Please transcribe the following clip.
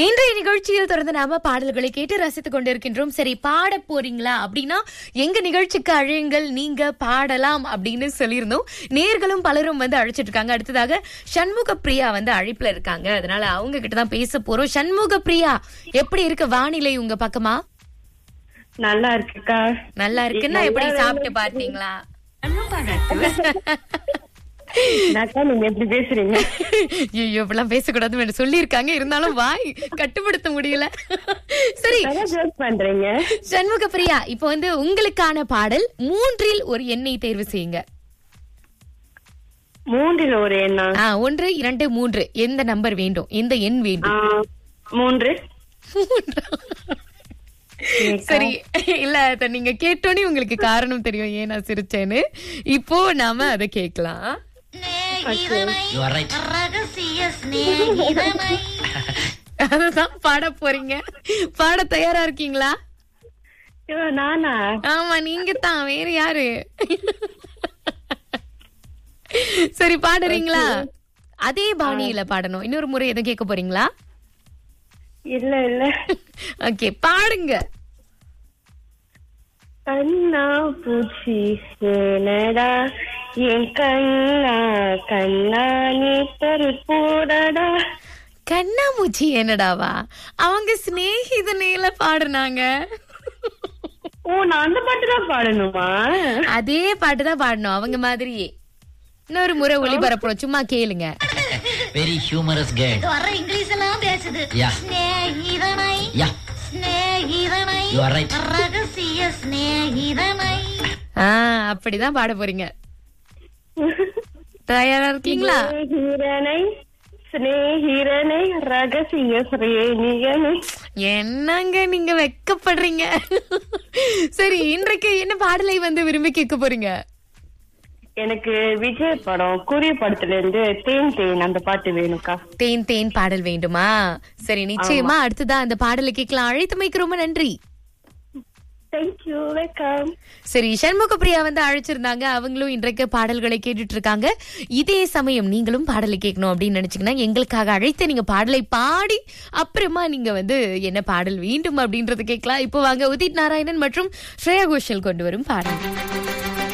இன்றைய நிகழ்ச்சியில் தொடர்ந்து நாம பாடல்களை கேட்டு ரசித்துக் கொண்டிருக்கின்றோம். சரி, பாட போறீங்களா அப்படின்னா எங்க நிகழ்ச்சிக்கு அழையுங்கள், நீங்க பாடலாம் அப்படின்னு சொல்லியிருந்தோம். நேர்களும் பலரும் வந்து அழைச்சிட்டு இருக்காங்க. அடுத்ததாக சண்முக பிரியா வந்து அழைப்புல இருக்காங்க. அதனால அவங்க கிட்டதான் பேச போறோம். சண்முக பிரியா, எப்படி இருக்கு வானிலை உங்க பக்கமா? நல்லா இருக்குக்கா. நல்லா இருக்குன்னா எப்படி, சாப்பிட்டு பார்த்தீங்களா? நீங்க எப்படி பேசுறீங்க? ஐயோ, இப்பெல்லாம் பேசக்கூடாதுன்னு சொல்லியிருக்காங்க. இருந்தாலும் வாய் கட்டுப்படுத்த முடியல. சரி பண்றீங்க சண்முக பிரியா, இப்ப வந்து உங்களுக்கான பாடல் 3இல் ஒரு எண்ணை தேர்வு செய்யுங்க. 3இல் ஒரு எண்ணா? 1, 2, 3 எந்த நம்பர் வேண்டும், எந்த எண் வேண்டும்? 3. சரி, இல்ல அத நீங்க கேட்டோனே உங்களுக்கு காரணம் தெரியும் ஏன் நான் சிரிச்சேன்னு. இப்போ நாம அதை கேட்கலாம். அததான் பாட போறீங்க. பாட தயாரா இருக்கீங்களா? நானா? ஆமா, நீங்க தான், வேற யாரு? சரி, பாடுறீங்களா? அதே பாணியில பாடணும். இன்னொரு முறை எதுவும் கேட்க போறீங்களா? இல்ல இல்ல. ஓகே, பாடுங்க. கண்ணா பூச்சி ஏனடா என் கண்ணா கண்ணா நீ போடடா. கண்ணா மூச்சி என்னடாவா? அவங்க சிநேகிதனையில பாடுனாங்க. ஓ, நான் அந்த பாட்டு தான் பாடணுமா? அதே பாட்டு தான் பாடணும் அவங்க மாதிரியே. இன்னொரு முறை ஒளிபரப்புறோம், சும்மா கேளுங்க. Very humorous girl. வர இங்கிலீஷ் எல்லாம் பேசுது. Yeah. ஸ்நேகிதனை. Yeah. ஸ்நேகிதனை. You are right. ரகசிய ஸ்நேகிதனை. அப்படிதான் பாட போறீங்க. தயாரா இருக்கீங்களா? ஸ்நேகிதனை ஸ்நேகிதனை ரகசிய ஸ்ரேணிகனை. என்னங்க நீங்க வெக்கப்படுறீங்க? சரி, இன்றைக்கு என்ன பாடலை வந்து விரும்பி கேட்க போறீங்க? எனக்கு விஜய் படம் கூறிய படத்துல இருந்து தேன் தேன் அந்த பாட்டு வேணும்க்கா. தேன் தேன் பாடல் வேண்டுமா? சரி, நிச்சயமா அடுத்ததான் அந்த பாடலை கேட்கலாம். அழைத்தமைக்கு ரொம்ப நன்றி. Thank you, welcome. சரி, சண்முக பிரியா வந்து அழைச்சிருந்தாங்க. அவங்களும் இன்றைக்கு பாடல்களை கேட்டுட்டு இருக்காங்க. இதே சமயம் நீங்களும் பாடலை கேட்கணும் அப்படின்னு நினைச்சீங்கன்னா எங்களுக்காக அழைத்து நீங்க பாடலை பாடி அப்புறமா நீங்க வந்து என்ன பாடல் வேண்டும் அப்படின்றது கேட்கலாம். இப்போ வாங்க, உதித் நாராயணன் மற்றும் ஸ்ரேயா கோஷல் கொண்டு வரும் பாடல்.